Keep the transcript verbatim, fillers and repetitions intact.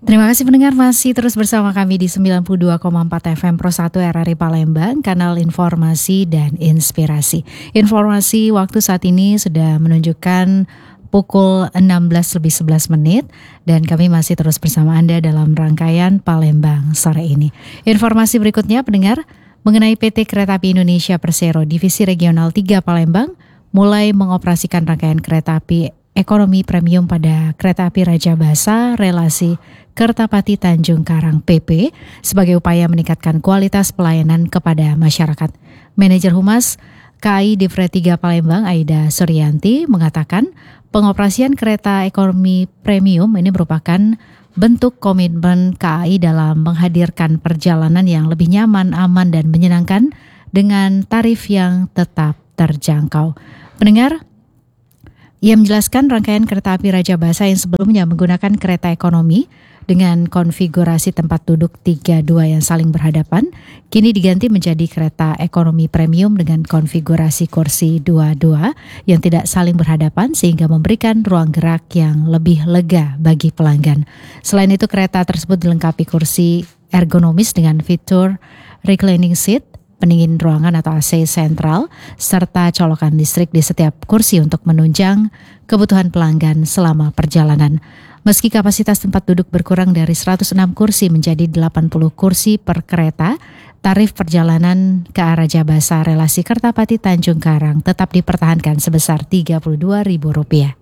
Terima kasih pendengar masih terus bersama kami di sembilan puluh dua koma empat F M Pro satu R R I Palembang, kanal informasi dan inspirasi. Informasi waktu saat ini sudah menunjukkan pukul enam belas lebih sebelas menit dan kami masih terus bersama Anda dalam rangkaian Palembang sore ini. Informasi berikutnya pendengar mengenai P T Kereta Api Indonesia Persero Divisi Regional tiga Palembang mulai mengoperasikan rangkaian kereta api ekonomi premium pada kereta api Raja Basa relasi Kertapati Tanjung Karang P P sebagai upaya meningkatkan kualitas pelayanan kepada masyarakat. Manajer Humas K A I Divre tiga Palembang Aida Suryanti mengatakan pengoperasian kereta ekonomi premium ini merupakan bentuk komitmen K A I dalam menghadirkan perjalanan yang lebih nyaman, aman dan menyenangkan dengan tarif yang tetap terjangkau. Pendengar, ia menjelaskan rangkaian kereta api Raja Basa yang sebelumnya menggunakan kereta ekonomi dengan konfigurasi tempat duduk tiga dua yang saling berhadapan, kini diganti menjadi kereta ekonomi premium dengan konfigurasi kursi dua dua yang tidak saling berhadapan sehingga memberikan ruang gerak yang lebih lega bagi pelanggan. Selain itu, kereta tersebut dilengkapi kursi ergonomis dengan fitur reclining seat, pendingin ruangan atau A C sentral, serta colokan listrik di setiap kursi untuk menunjang kebutuhan pelanggan selama perjalanan. Meski kapasitas tempat duduk berkurang dari seratus enam kursi menjadi delapan puluh kursi per kereta, tarif perjalanan ke arah Raja Basa relasi Kertapati Tanjung Karang tetap dipertahankan sebesar tiga puluh dua ribu rupiah.